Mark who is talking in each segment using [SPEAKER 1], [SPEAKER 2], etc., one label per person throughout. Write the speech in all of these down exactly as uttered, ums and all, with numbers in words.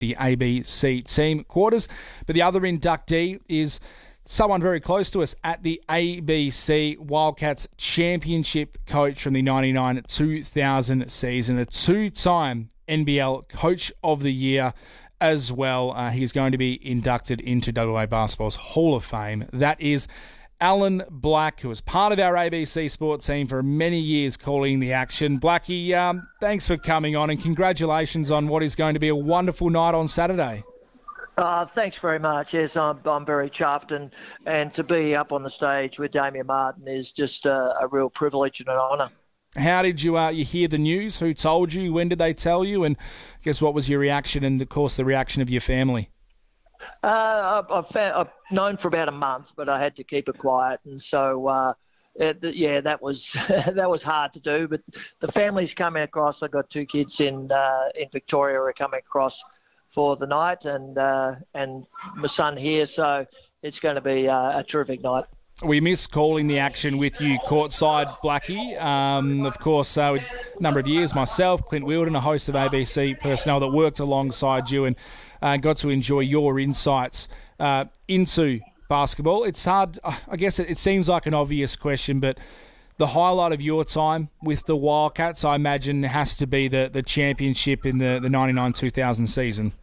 [SPEAKER 1] the A B C team quarters. But the other inductee is someone very close to us at the A B C Wildcats championship coach from the ninety-nine two thousand season, a two-time N B L Coach of the Year as well. Uh, he's going to be inducted into W A Basketball's Hall of Fame. That is Alan Black, who was part of our A B C Sport team for many years calling the action. Blackie, um, thanks for coming on and congratulations on what is going to be a wonderful night on Saturday.
[SPEAKER 2] Uh, thanks very much. Yes, I'm, I'm very chuffed, and, and to be up on the stage with Damian Martin is just a, a real privilege and an honour. How
[SPEAKER 1] did you uh, you hear the news? Who told you? When did they tell you? And I guess what was your reaction and, of course, the reaction of your family?
[SPEAKER 2] Uh, I've, I've, I've known for about a month, but I had to keep it quiet, and so uh, it, yeah, that was that was hard to do. But the family's coming across. I've got two kids in uh, in Victoria who are coming across for the night, and uh, and my son here, so it's going to be uh, a terrific night.
[SPEAKER 1] We miss calling the action with you courtside, Blackie. Um, of course, uh, a number of years, myself, Clint Wheeldon, a host of A B C personnel that worked alongside you and uh, got to enjoy your insights uh, into basketball. It's hard, I guess it, it seems like an obvious question, but the highlight of your time with the Wildcats, I imagine, has to be the, the championship in the, the ninety-nine two thousand season.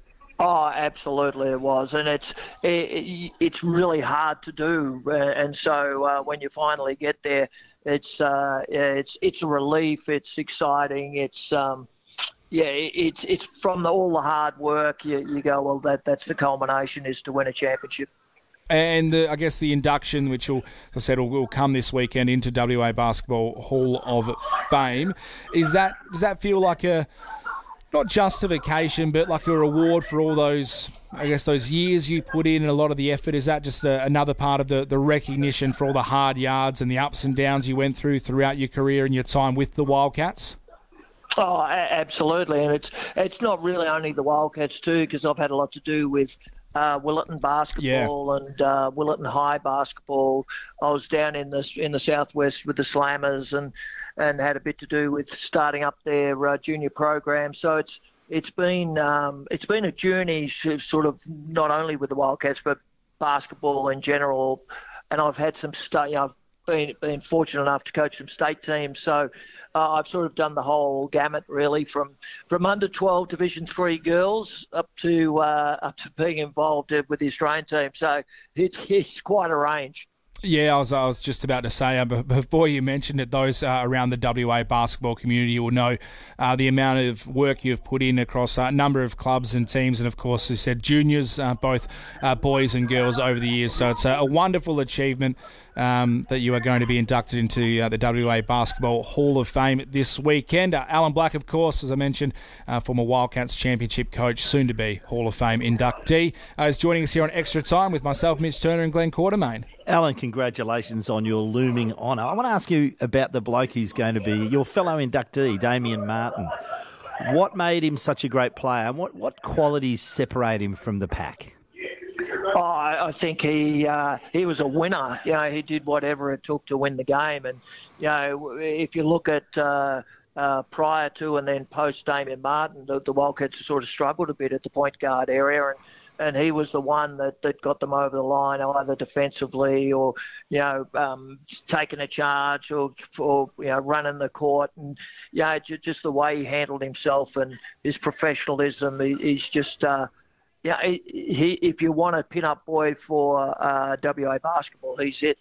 [SPEAKER 2] Oh, absolutely it was, and it's it, it's really hard to do, and so uh, when you finally get there, it's uh, it's it's a relief. It's exciting. It's um, yeah, it's it's from the, all the hard work. You, you go, well, that that's the culmination is to win a championship.
[SPEAKER 1] And the, I guess the induction, which will, as I said, will, will come this weekend into W A Basketball Hall of Fame, is that does that feel like a not justification, but like a reward for all those, I guess, those years you put in and a lot of the effort? Is that just a, another part of the, the recognition for all the hard yards and the ups and downs you went through throughout your career and your time with the Wildcats?
[SPEAKER 2] Oh, absolutely. And it's it's not really only the Wildcats too, because I've had a lot to do with uh, Willetton basketball yeah. and uh, Willetton High basketball. I was down in the in the southwest with the Slammers and. and had a bit to do with starting up their uh, junior program. So it's it's been um, it's been a journey, sort of not only with the Wildcats but basketball in general. And I've had some state. You know, I've been been fortunate enough to coach some state teams. So uh, I've sort of done the whole gamut, really, from from under twelve Division Three girls up to uh, up to being involved with the Australian team. So it's it's quite a range.
[SPEAKER 1] Yeah, I was, I was just about to say, uh, before you mentioned it, those uh, around the W A basketball community will know uh, the amount of work you've put in across a number of clubs and teams, and of course, as I said, juniors, uh, both uh, boys and girls over the years. So it's a, a wonderful achievement um, that you are going to be inducted into uh, the W A Basketball Hall of Fame this weekend. Uh, Alan Black, of course, as I mentioned, uh, former Wildcats championship coach, soon to be Hall of Fame inductee, uh, is joining us here on Extra Time with myself, Mitch Turner, and Glenn Quartermain.
[SPEAKER 3] Alan, congratulations on your looming honour. I want to ask you about the bloke who's going to be your fellow inductee, Damian Martin. What made him such a great player, and what, what qualities separate him from the pack?
[SPEAKER 2] Oh, I think he uh, he was a winner. You know, he did whatever it took to win the game. And, you know, if you look at uh, uh, prior to and then post Damian Martin, the, the Wildcats sort of struggled a bit at the point guard area, and And he was the one that, that got them over the line, either defensively or, you know, um, taking a charge or, or, you know, running the court. And, you know, just the way he handled himself and his professionalism, he, he's just, uh, yeah, he, he, if you want a pin-up boy for uh, W A basketball, he's it.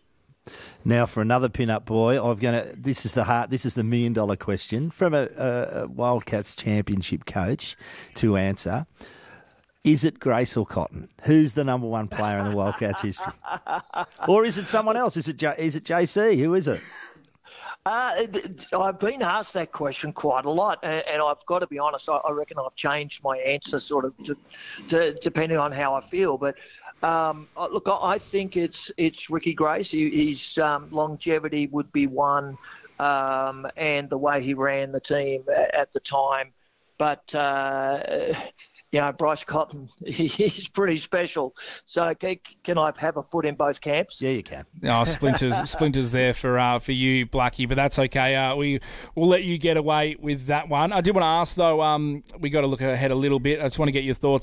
[SPEAKER 3] Now for another pin-up boy, I'm gonna. This is the heart. This is the million-dollar question from a, a Wildcats championship coach to answer. Is it Grace or Cotton? Who's the number one player in the Wildcats history? Or is it someone else? Is it J- is it J C? Who is it?
[SPEAKER 2] Uh, I've been asked that question quite a lot, and, and I've got to be honest, I, I reckon I've changed my answer sort of to, to, depending on how I feel. But um, look, I think it's it's Ricky Grace. He, his um, longevity would be one, um, and the way he ran the team at, at the time. But... Uh, you know, Bryce Cotton, he's pretty special. So can, can I have a foot in both camps?
[SPEAKER 3] Yeah, you can.
[SPEAKER 1] Oh, splinters, splinters there for uh, for you, Blackie, but that's okay. Uh, we we'll let you get away with that one. I did want to ask though. Um, we got to look ahead a little bit. I just want to get your thoughts